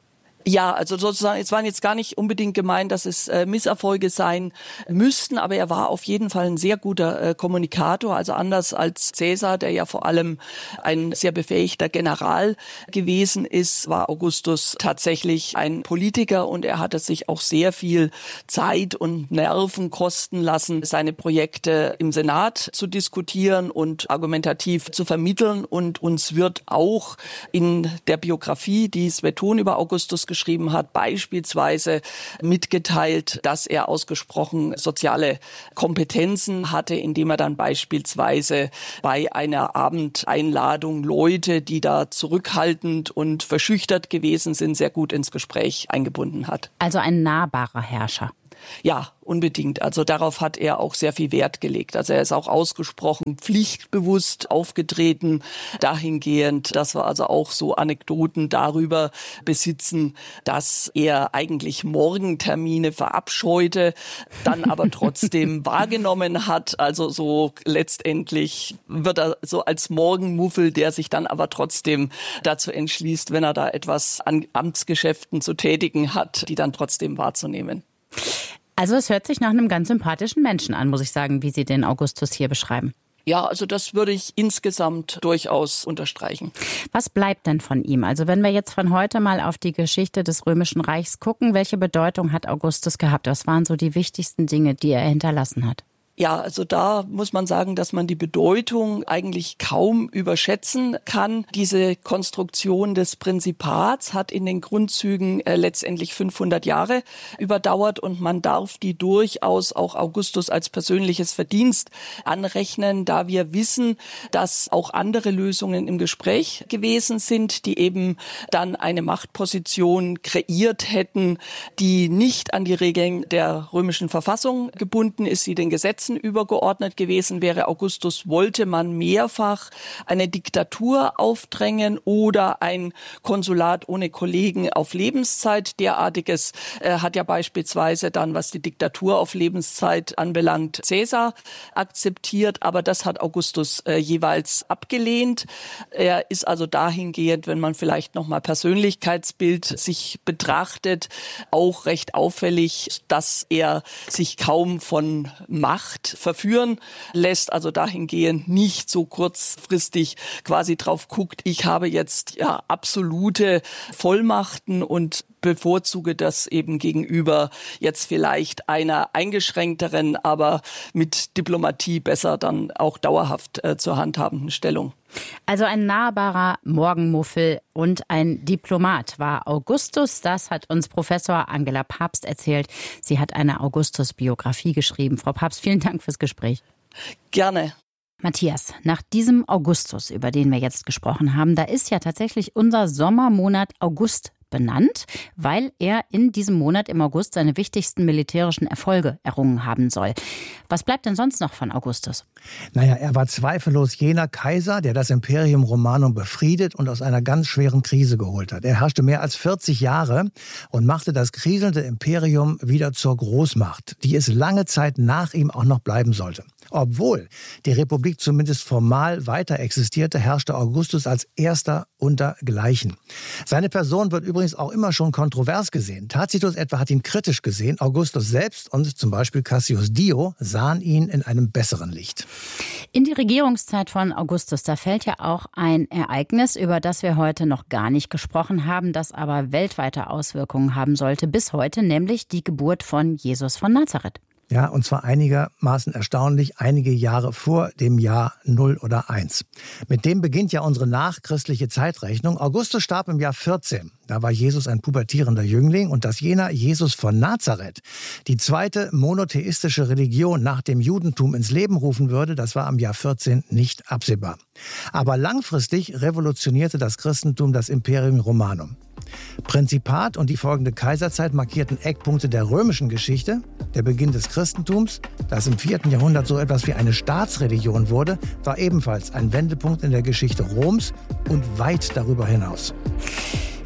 G: Ja, also sozusagen, es waren jetzt gar nicht unbedingt gemeint, dass es äh, Misserfolge sein müssten, aber er war auf jeden Fall ein sehr guter äh, Kommunikator, also anders als Caesar, der ja vor allem ein sehr befähigter General gewesen ist, war Augustus tatsächlich ein Politiker und er hatte sich auch sehr viel Zeit und Nerven kosten lassen, seine Projekte im Senat zu diskutieren und argumentativ zu vermitteln, und uns wird auch in der Biografie, die Sueton über Augustus geschrieben hat, beispielsweise mitgeteilt, dass er ausgesprochen soziale Kompetenzen hatte, indem er dann beispielsweise bei einer Abendeinladung Leute, die da zurückhaltend und verschüchtert gewesen sind, sehr gut ins Gespräch eingebunden hat.
B: Also ein nahbarer Herrscher.
G: Ja, unbedingt. Also darauf hat er auch sehr viel Wert gelegt. Also er ist auch ausgesprochen pflichtbewusst aufgetreten, dahingehend, dass wir also auch so Anekdoten darüber besitzen, dass er eigentlich Morgentermine verabscheute, dann aber trotzdem wahrgenommen hat. Also so letztendlich wird er so als Morgenmuffel, der sich dann aber trotzdem dazu entschließt, wenn er da etwas an Amtsgeschäften zu tätigen hat, die dann trotzdem wahrzunehmen.
B: Also es hört sich nach einem ganz sympathischen Menschen an, muss ich sagen, wie Sie den Augustus hier beschreiben.
G: Ja, also das würde ich insgesamt durchaus unterstreichen.
B: Was bleibt denn von ihm? Also wenn wir jetzt von heute mal auf die Geschichte des Römischen Reichs gucken, welche Bedeutung hat Augustus gehabt? Was waren so die wichtigsten Dinge, die er hinterlassen hat?
G: Ja, also da muss man sagen, dass man die Bedeutung eigentlich kaum überschätzen kann. Diese Konstruktion des Prinzipats hat in den Grundzügen äh, letztendlich fünfhundert Jahre überdauert und man darf die durchaus auch Augustus als persönliches Verdienst anrechnen, da wir wissen, dass auch andere Lösungen im Gespräch gewesen sind, die eben dann eine Machtposition kreiert hätten, die nicht an die Regeln der römischen Verfassung gebunden ist, die den Gesetzen übergeordnet gewesen wäre. Augustus wollte man mehrfach eine Diktatur aufdrängen oder ein Konsulat ohne Kollegen auf Lebenszeit. Derartiges äh, hat ja beispielsweise dann, was die Diktatur auf Lebenszeit anbelangt, Caesar akzeptiert, aber das hat Augustus äh, jeweils abgelehnt. Er ist also dahingehend, wenn man vielleicht nochmal Persönlichkeitsbild sich betrachtet, auch recht auffällig, dass er sich kaum von Macht verführen lässt, also dahingehend nicht so kurzfristig quasi drauf guckt, ich habe jetzt ja absolute Vollmachten und bevorzuge das eben gegenüber jetzt vielleicht einer eingeschränkteren, aber mit Diplomatie besser dann auch dauerhaft äh, zur handhabenden Stellung.
B: Also ein nahbarer Morgenmuffel und ein Diplomat war Augustus. Das hat uns Professor Angela Papst erzählt. Sie hat eine Augustus-Biografie geschrieben. Frau Papst, vielen Dank fürs Gespräch.
G: Gerne.
B: Matthias, nach diesem Augustus, über den wir jetzt gesprochen haben, da ist ja tatsächlich unser Sommermonat August benannt, weil er in diesem Monat im August seine wichtigsten militärischen Erfolge errungen haben soll. Was bleibt denn sonst noch von Augustus?
A: Naja, er war zweifellos jener Kaiser, der das Imperium Romanum befriedet und aus einer ganz schweren Krise geholt hat. Er herrschte mehr als vierzig Jahre und machte das kriselnde Imperium wieder zur Großmacht, die es lange Zeit nach ihm auch noch bleiben sollte. Obwohl die Republik zumindest formal weiter existierte, herrschte Augustus als erster unter Gleichen. Seine Person wird übrigens auch immer schon kontrovers gesehen. Tacitus etwa hat ihn kritisch gesehen. Augustus selbst und zum Beispiel Cassius Dio sahen ihn in einem besseren Licht.
B: In die Regierungszeit von Augustus, da fällt ja auch ein Ereignis, über das wir heute noch gar nicht gesprochen haben, das aber weltweite Auswirkungen haben sollte bis heute, nämlich die Geburt von Jesus von Nazareth.
A: Ja, und zwar einigermaßen erstaunlich, einige Jahre vor dem Jahr null oder eins. Mit dem beginnt ja unsere nachchristliche Zeitrechnung. Augustus starb im Jahr vierzehn. Da war Jesus ein pubertierender Jüngling und dass jener Jesus von Nazareth die zweite monotheistische Religion nach dem Judentum ins Leben rufen würde, das war am Jahr vierzehn nicht absehbar. Aber langfristig revolutionierte das Christentum das Imperium Romanum. Prinzipat und die folgende Kaiserzeit markierten Eckpunkte der römischen Geschichte. Der Beginn des Christentums, das im vierten Jahrhundert so etwas wie eine Staatsreligion wurde, war ebenfalls ein Wendepunkt in der Geschichte Roms und weit darüber hinaus.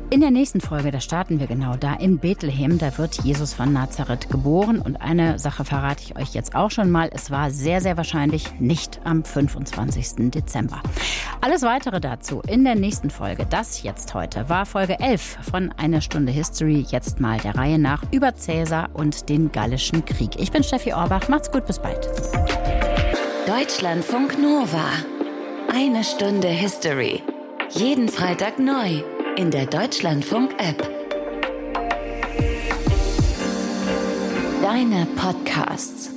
B: In der nächsten Folge, da starten wir genau da in Bethlehem. Da wird Jesus von Nazareth geboren. Und eine Sache verrate ich euch jetzt auch schon mal. Es war sehr, sehr wahrscheinlich nicht am fünfundzwanzigsten Dezember. Alles Weitere dazu in der nächsten Folge. Das jetzt heute war Folge elf von Eine Stunde History. Jetzt mal der Reihe nach über Cäsar und den Gallischen Krieg. Ich bin Steffi Orbach. Macht's gut, bis bald.
H: Deutschlandfunk Nova. Eine Stunde History. Jeden Freitag neu in der Deutschlandfunk-App. Deine Podcasts.